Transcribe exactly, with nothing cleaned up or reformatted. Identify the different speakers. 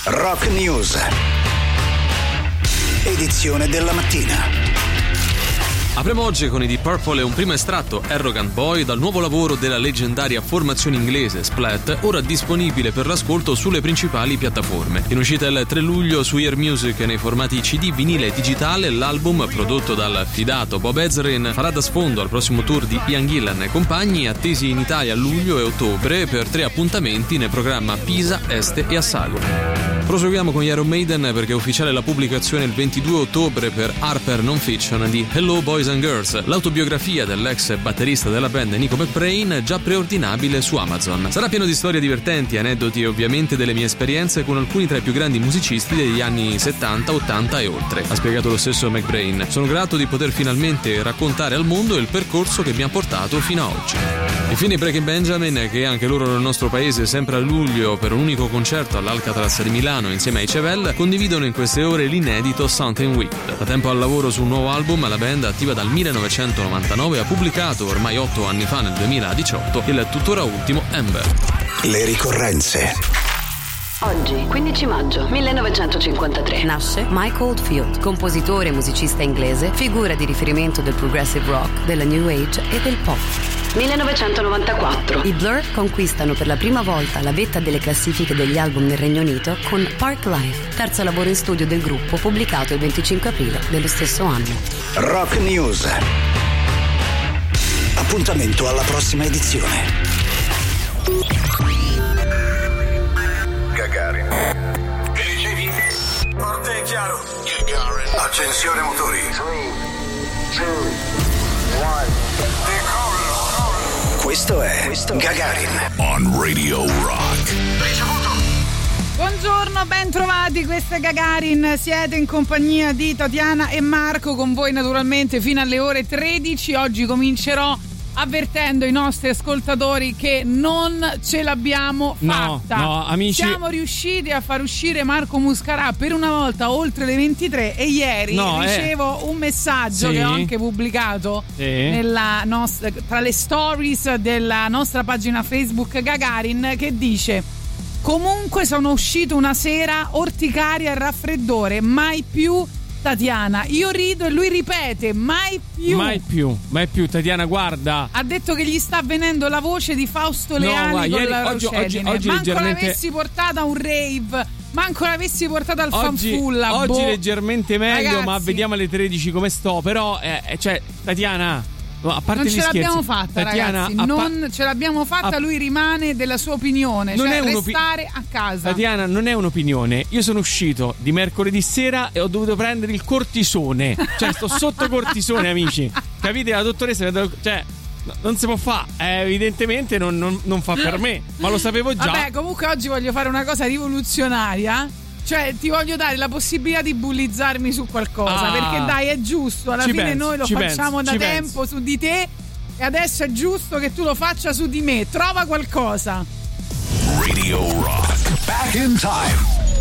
Speaker 1: Rock News. Edizione della mattina.
Speaker 2: Apriamo oggi con i Deep Purple e un primo estratto, Arrogant Boy, dal nuovo lavoro della leggendaria formazione inglese Splat, ora disponibile per l'ascolto sulle principali piattaforme. In uscita il tre luglio su Ear Music nei formati C D, vinile e digitale, l'album, prodotto dal fidato Bob Ezrin, farà da sfondo al prossimo tour di Ian Gillan e compagni, attesi in Italia a luglio e ottobre per tre appuntamenti nel programma Pisa, Este e Assago. Proseguiamo con Iron Maiden perché è ufficiale la pubblicazione il ventidue ottobre per Harper Non-Fiction di Hello Boys and Girls, l'autobiografia dell'ex batterista della band Nico McBrain, già preordinabile su Amazon. Sarà pieno di storie divertenti, aneddoti e ovviamente delle mie esperienze con alcuni tra i più grandi musicisti degli anni settanta, ottanta e oltre, ha spiegato lo stesso McBrain. Sono grato di poter finalmente raccontare al mondo il percorso che mi ha portato fino a oggi. Infine Breaking Benjamin, che anche loro nel nostro paese sempre a luglio per un unico concerto all'Alcatraz di Milano insieme ai Chevelle, condividono in queste ore l'inedito Something Weird. Da tempo al lavoro su un nuovo album, la band, attiva dal millenovecentonovantanove, ha pubblicato ormai otto anni fa, nel duemiladiciotto, il tuttora ultimo Amber.
Speaker 1: Le ricorrenze.
Speaker 3: Oggi, quindici maggio millenovecentocinquantatré, nasce Mike Oldfield, compositore e musicista inglese, figura di riferimento del progressive rock, della new age e del pop. millenovecentonovantaquattro, i Blur conquistano per la prima volta la vetta delle classifiche degli album nel Regno Unito con Park Life, terzo lavoro in studio del gruppo, pubblicato il venticinque aprile dello stesso anno.
Speaker 1: Rock News. Appuntamento alla prossima edizione.
Speaker 4: Gagarin. Che ricevi? Forte e chiaro. Gagarin. Accensione motori. tre, due, uno. Decollo.
Speaker 1: Questo è Gagarin
Speaker 4: On Radio Rock. Ricevuto.
Speaker 5: Buongiorno, ben trovati, questo è Gagarin, siete in compagnia di Tatiana e Marco, con voi naturalmente fino alle ore tredici. Oggi comincerò avvertendo i nostri ascoltatori che non ce l'abbiamo fatta.
Speaker 6: No, no, amici.
Speaker 5: Siamo riusciti a far uscire Marco Muscarà per una volta oltre le ventitré e ieri
Speaker 6: no,
Speaker 5: ricevo eh. un messaggio
Speaker 6: sì.
Speaker 5: che ho anche pubblicato
Speaker 6: sì.
Speaker 5: nella nostra, tra le stories della nostra pagina Facebook Gagarin, che dice: comunque sono uscito una sera, orticaria e raffreddore, mai più Tatiana. Io rido e lui ripete: mai più.
Speaker 6: Mai più, mai più Tatiana, guarda.
Speaker 5: Ha detto che gli sta venendo la voce di Fausto Leali, no, guarda, con
Speaker 6: ieri,
Speaker 5: la
Speaker 6: oggi, oggi, oggi
Speaker 5: manco
Speaker 6: leggermente...
Speaker 5: l'avessi portata a un rave, manco l'avessi portata al
Speaker 6: oggi,
Speaker 5: fanfulla.
Speaker 6: Oggi
Speaker 5: boh.
Speaker 6: leggermente meglio,
Speaker 5: Ragazzi,
Speaker 6: ma vediamo alle tredici come sto. Però eh, cioè Tatiana, no, a parte
Speaker 5: non
Speaker 6: gli
Speaker 5: ce
Speaker 6: scherzi,
Speaker 5: l'abbiamo fatta,
Speaker 6: Tatiana,
Speaker 5: ragazzi.
Speaker 6: pa-
Speaker 5: Non ce l'abbiamo fatta.
Speaker 6: a-
Speaker 5: lui rimane della sua opinione,
Speaker 6: non
Speaker 5: cioè
Speaker 6: è un'opi-
Speaker 5: restare a casa.
Speaker 6: Tatiana, non è un'opinione. Io sono uscito di mercoledì sera e ho dovuto prendere il cortisone. Cioè sto sotto cortisone, amici. Capite? La dottoressa, cioè non si può fare, eh, evidentemente non, non, non fa per me, ma lo sapevo già.
Speaker 5: Vabbè, comunque oggi voglio fare una cosa rivoluzionaria. Cioè, ti voglio dare la possibilità di bullizzarmi su qualcosa,
Speaker 6: Ah,
Speaker 5: perché dai, è giusto. Alla
Speaker 6: ci
Speaker 5: fine
Speaker 6: penso,
Speaker 5: noi lo
Speaker 6: ci
Speaker 5: facciamo
Speaker 6: penso,
Speaker 5: da
Speaker 6: ci
Speaker 5: tempo
Speaker 6: penso.
Speaker 5: su di te, e adesso è giusto che tu lo faccia su di me. Trova qualcosa.
Speaker 4: Radio Rock. Back in time.